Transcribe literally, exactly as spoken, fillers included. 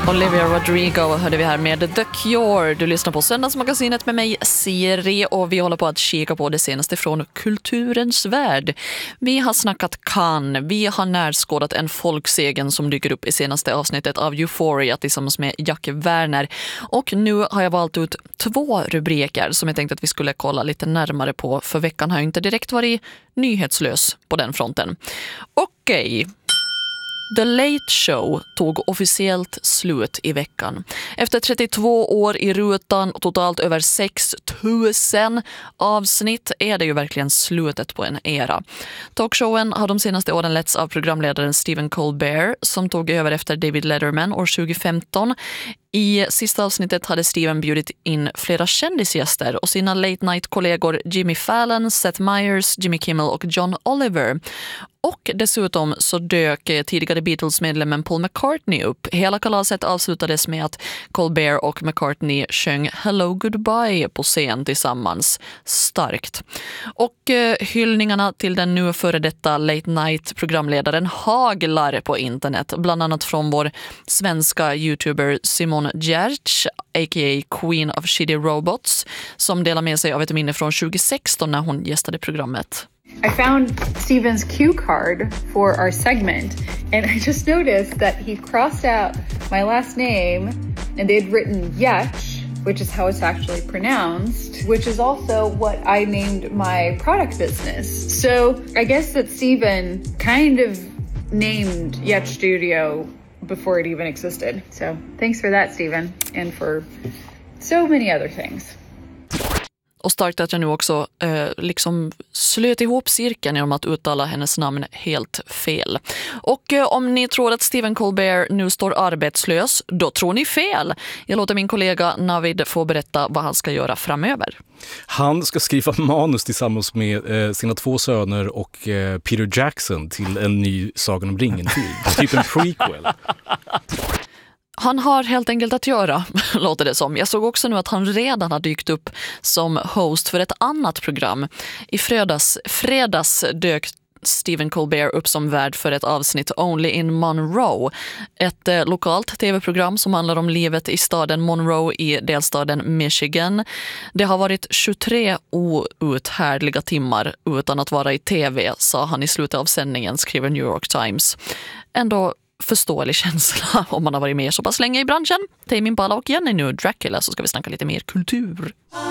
Olivia Rodrigo hörde vi här med The Cure. Du lyssnar på Söndagsmagasinet med mig, Siri, och vi håller på att kika på det senaste från kulturens värld. Vi har snackat Cannes, vi har närskådat en folksegen som dyker upp i senaste avsnittet av Euphoria tillsammans med Jack Werner. Och nu har jag valt ut två rubriker som jag tänkte att vi skulle kolla lite närmare på, för veckan har ju inte direkt varit nyhetslös på den fronten. Okej. Okay. The Late Show tog officiellt slut i veckan. Efter trettiotvå år i rutan och totalt över sex tusen avsnitt är det ju verkligen slutet på en era. Talkshowen har de senaste åren letts av programledaren Stephen Colbert som tog över efter David Letterman år tjugo femton. I sista avsnittet hade Steven bjudit in flera kändisgäster och sina late night-kollegor Jimmy Fallon, Seth Meyers, Jimmy Kimmel och John Oliver. Och dessutom så dök tidigare Beatles-medlemmen Paul McCartney upp. Hela kalaset avslutades med att Colbert och McCartney sjöng Hello Goodbye på scen tillsammans. Starkt. Och eh, hyllningarna till den nu före detta late night-programledaren haglar på internet. Bland annat från vår svenska YouTuber Simon Giertz, a k a. Queen of Shitty Robots, som delar med sig av ett minne från tjugo sexton när hon gästade programmet. I found Steven's cue card for our segment, and I just noticed that he crossed out my last name, and they'd written Yetch, which is how it's actually pronounced, which is also what I named my product business. So I guess that Steven kind of named Yetch Studio before it even existed. So thanks for that, Steven, and for so many other things. Och starkt att jag nu också eh, liksom slöt ihop cirkeln genom att uttala hennes namn helt fel. Och eh, om ni tror att Stephen Colbert nu står arbetslös, då tror ni fel. Jag låter min kollega Navid få berätta vad han ska göra framöver. Han ska skriva manus tillsammans med eh, sina två söner och eh, Peter Jackson till en ny Sagan om ringen-film. Typ en prequel. Han har helt enkelt att göra, låter det som. Jag såg också nu att han redan har dykt upp som host för ett annat program. I fredags, fredags dök Stephen Colbert upp som värd för ett avsnitt Only in Monroe. Ett eh, lokalt tv-program som handlar om livet i staden Monroe i delstaten Michigan. Det har varit tjugotre outhärdliga timmar utan att vara i tv, sa han i slutet av sändningen, skriver New York Times. Ändå förståelig känsla om man har varit med så pass länge i branschen. Tame Impala och Jenny nu Dracula, så ska vi snacka lite mer kultur.